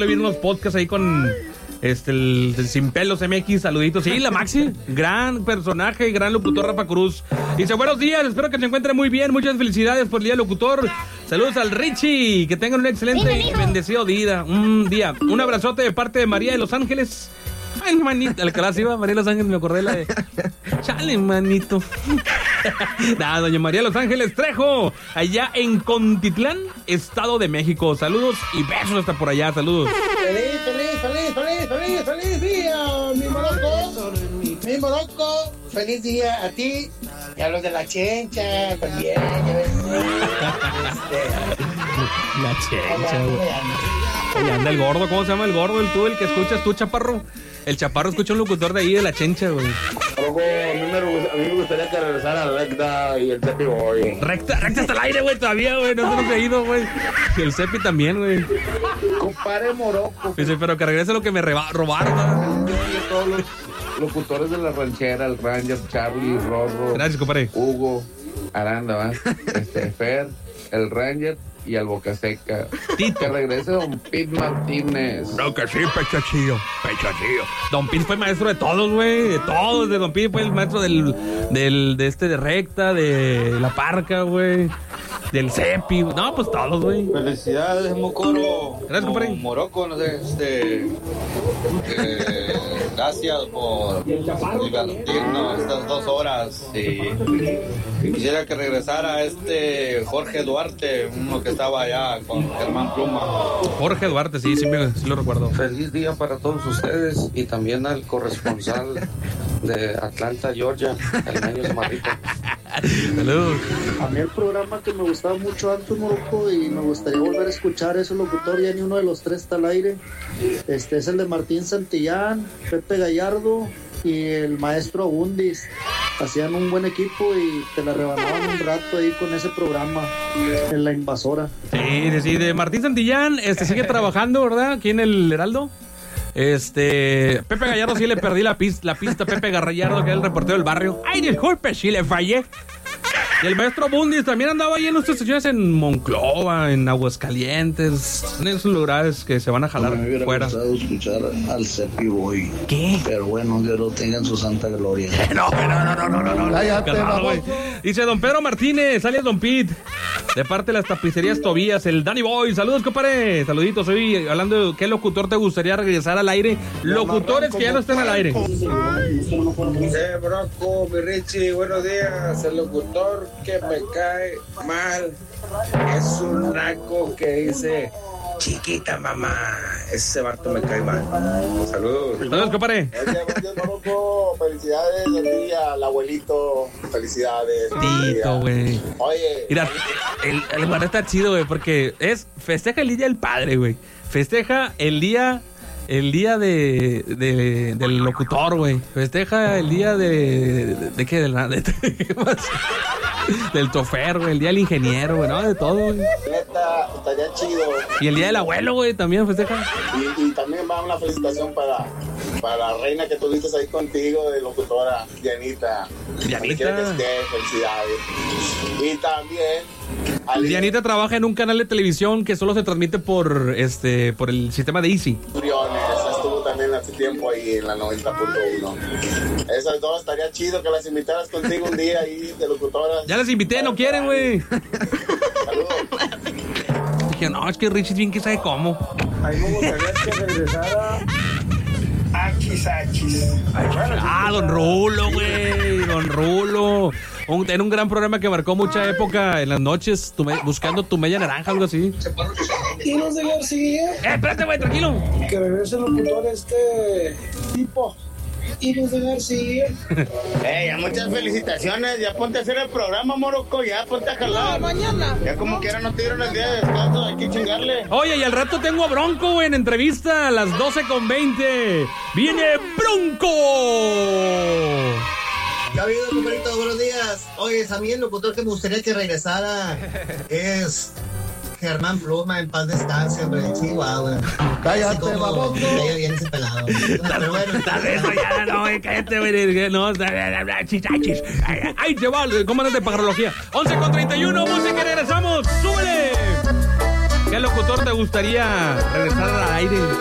vi unos podcasts ahí con el Sin Pelos MX, saluditos. Sí, la Maxi, gran personaje, gran locutor Rafa Cruz. Dice, buenos días, espero que se encuentre muy bien. Muchas felicidades por el día del locutor. Saludos al Richie, que tengan un excelente y bendecido día. Un abrazote de parte de María de Los Ángeles. Ay, manito, la clase iba María de Los Ángeles, me acordé la de... Chale, manito. Doña María de Los Ángeles Trejo, allá en Contitlán, Estado de México. Saludos y besos hasta por allá, saludos. Feliz día, mi Morocco. Feliz día a ti y a los de la Chencha también. La Chencha, güey. Ahí anda el gordo, ¿cómo se llama el gordo? El que escuchas tú, Chaparro. El Chaparro escucha un locutor de ahí, de la Chencha, güey. A mí me gustaría que regresara Recta y el Cepi Boy. Recta está al aire, güey, todavía, güey. No se nos ha ido, güey. Y el Cepi también, güey. Compadre Morocco. Dice, pero que regrese lo que me robaron, ¿no? Todos los locutores de la ranchera, el Ranger, Charlie, Rorro. Gracias, compadre. Hugo, Aranda, ¿va? Fer, el Ranger y al Boca Seca. Tito. Que regrese Don Pete Martínez. No, que sí, pechachillo. Don Pete fue maestro de todos, güey. De todos. De Don Pete fue el maestro de Recta, de La Parca, güey. Del Cepi. No, pues todos, güey. Felicidades, Mocoro. Gracias, compadre. Morocco, no sé, gracias por divertirnos estas 2 horas. Y quisiera que regresara Jorge Duarte, uno que estaba allá con Germán Pluma. Jorge Duarte, sí lo recuerdo. Feliz día para todos ustedes y también al corresponsal de Atlanta, Georgia, el Meño Zamarrito. Saludos. A mí el programa que me gustaba mucho antes, Morocco, y me gustaría volver a escuchar ese locutor, ya ni uno de los 3 está al aire. Es el de Martín Santillán, Pepe Gallardo y el maestro Abundis. Hacían un buen equipo y te la rebanaban un rato ahí con ese programa en La Invasora. Sí, de Martín Santillán, sigue trabajando, ¿verdad? Aquí en el Heraldo. Pepe Gallardo sí le perdí la pista, Pepe Gallardo, que es el reportero del barrio. Ay, disculpe, sí le fallé. Y el maestro Bundis también andaba ahí en nuestras estaciones en Monclova, en Aguascalientes, en esos lugares que se van a jalar me hubiera fuera. gustado escuchar al Cepi Boy. ¿Qué? Pero bueno, Dios lo tenga en su santa gloria. No. Cállate, güey. Dice don Pedro Martínez, alias Don Pete, de parte de las tapicerías Tobías, el Danny Boy. Saludos, compadre. Saluditos. Hoy hablando de qué locutor te gustaría regresar al aire. Locutores que ya no estén al aire. Broco, mi Richie, buenos días. El locutor que me cae mal es un naco que dice chiquita mamá. Ese vato me cae mal. Saludos. Saludos, compadre. Buen día, Morocco. Felicidades a ti, al abuelito. Felicidades. Tito, güey. Oye. Mira, el lugar está chido, güey, porque festeja el día del padre, güey. Festeja el día del locutor, güey. Festeja el día ¿de qué? ¿Qué más? Del chofer, güey. El día del ingeniero, güey. No, de todo, güey. Neta, estaría chido. Y el día del abuelo, güey, también festeja. Y también va una felicitación para la reina que tuviste ahí contigo, de locutora, Dianita. Donde quiera que esté, felicidades. Y también... Dianita trabaja en un canal de televisión que solo se transmite por el sistema de Easy. Estuvo también hace tiempo ahí en la 90.1. Esas dos estaría chido que las invitaras contigo un día ahí de locutoras. Ya las invité, no quieren, güey. Saludos. Dije, no, es que Richie bien que sabe cómo. A mí me gustaría que regresara Achis. Don Rulo, güey. Don Rulo. Era un gran programa que marcó mucha época en las noches, buscando tu media naranja, algo así. Y los de García. Espérate, güey, tranquilo. Que regrese el locutor tipo. Y los de García. Ya muchas felicitaciones. Ya ponte a hacer el programa, Morocco. Ya ponte a jalar. Mañana. Ya como quiera no te dieron el día de descanso. Hay que chingarle. Oye, y al rato tengo a Bronco, güey, en entrevista a las 12:20. ¡Viene Bronco! Ya ha habido, compadrito, buenos días. Oye, a mí el locutor que me gustaría que regresara es Germán Pluma, en paz descanse, hombre, Chihuahua. Cállate, babón. Me bien ese pelado. Pero bueno, Tal vez ya no, cállate, güey. No, chichachis. Ay, chaval, ¿cómo andas de pajarología? 11:31, música, regresamos. ¡Súbele! ¿Qué locutor te gustaría regresar al aire?